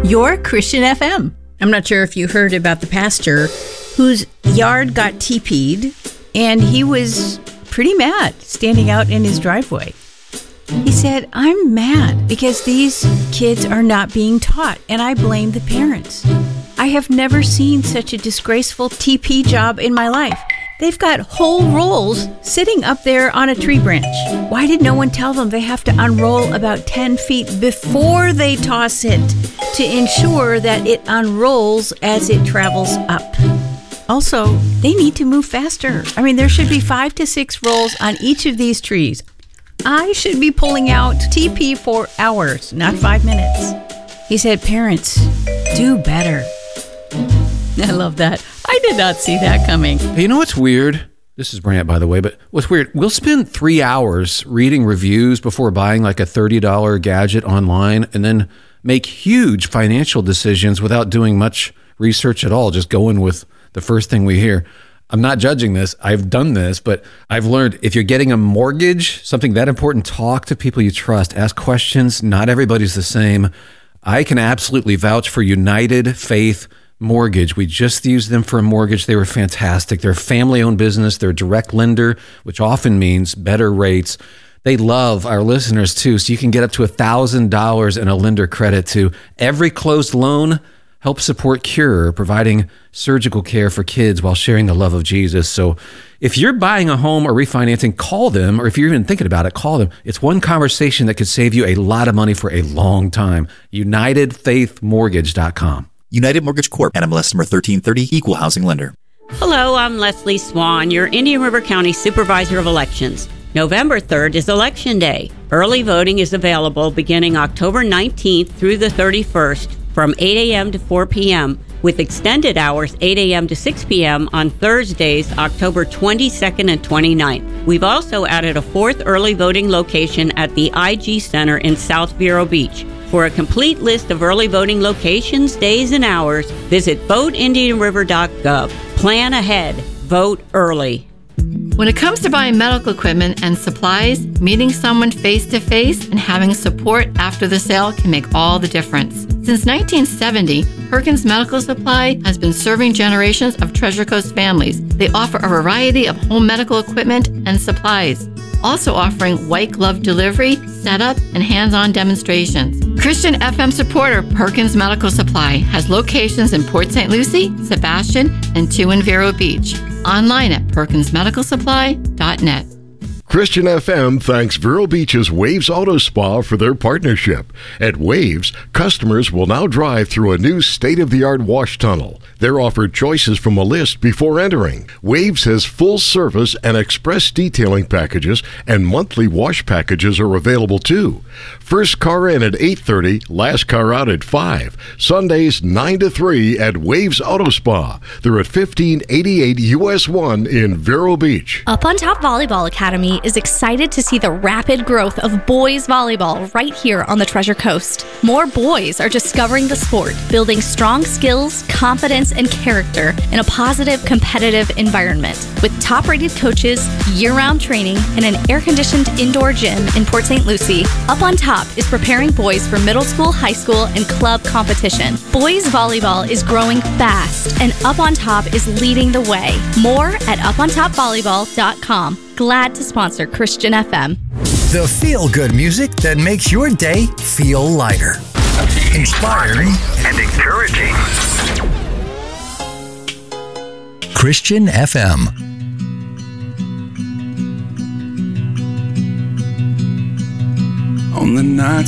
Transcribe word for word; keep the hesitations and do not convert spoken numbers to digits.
Your Christian F M. I'm not sure if you heard about the pastor whose yard got T P'd, and he was pretty mad standing out in his driveway. He said, I'm mad because these kids are not being taught, and I blame the parents. I have never seen such a disgraceful T P job in my life. They've got whole rolls sitting up there on a tree branch. Why did no one tell them they have to unroll about ten feet before they toss it to ensure that it unrolls as it travels up? Also, they need to move faster. I mean, there should be five to six rolls on each of these trees. I should be pulling out T P for hours, not five minutes. He said, parents, do better. I love that. I did not see that coming. Hey, you know what's weird? This is Brant, by the way, but what's weird, we'll spend three hours reading reviews before buying like a thirty dollars gadget online and then make huge financial decisions without doing much research at all, just going with the first thing we hear. I'm not judging this. I've done this, but I've learned if you're getting a mortgage, something that important, talk to people you trust, ask questions. Not everybody's the same. I can absolutely vouch for United Faith Mortgage. We just used them for a mortgage. They were fantastic. They're a family-owned business. They're a direct lender, which often means better rates. They love our listeners too, so you can get up to one thousand dollars in a lender credit to every closed loan. Help support Cure, providing surgical care for kids while sharing the love of Jesus. So if you're buying a home or refinancing, call them, or if you're even thinking about it, call them. It's one conversation that could save you a lot of money for a long time. United Faith Mortgage dot com. United Mortgage Corp, N M L S number thirteen thirty, Equal Housing Lender. Hello, I'm Leslie Swan, your Indian River County Supervisor of Elections. November third is Election Day. Early voting is available beginning October nineteenth through the thirty-first from eight a.m. to four p.m., with extended hours eight a.m. to six p.m. on Thursdays, October twenty-second and twenty-ninth. We've also added a fourth early voting location at the I G Center in South Vero Beach. For a complete list of early voting locations, days, and hours, visit vote indian river dot gov. Plan ahead. Vote early. When it comes to buying medical equipment and supplies, meeting someone face-to-face and having support after the sale can make all the difference. Since nineteen seventy, Perkins Medical Supply has been serving generations of Treasure Coast families. They offer a variety of home medical equipment and supplies, also offering white glove delivery, setup, and hands-on demonstrations. Christian F M supporter Perkins Medical Supply has locations in Port Saint Lucie, Sebastian, and two in Vero Beach. Online at perkins medical supply dot net. Christian F M thanks Vero Beach's Waves Auto Spa for their partnership. At Waves, customers will now drive through a new state-of-the-art wash tunnel. They're offered choices from a list before entering. Waves has full service and express detailing packages, and monthly wash packages are available too. First car in at eight thirty, last car out at five. Sundays nine to three at Waves Auto Spa. They're at fifteen eighty-eight U S one in Vero Beach. Up on Top Volleyball Academy is excited to see the rapid growth of boys volleyball right here on the Treasure Coast. More boys are discovering the sport, building strong skills, confidence, and character in a positive, competitive environment. With top-rated coaches, year-round training, and an air-conditioned indoor gym in Port Saint Lucie, Up on Top is preparing boys for middle school, high school, and club competition. Boys volleyball is growing fast, and Up on Top is leading the way. More at up on top volleyball dot com. Glad to sponsor Christian F M. The feel-good music that makes your day feel lighter, inspiring, and encouraging. Christian F M. On the night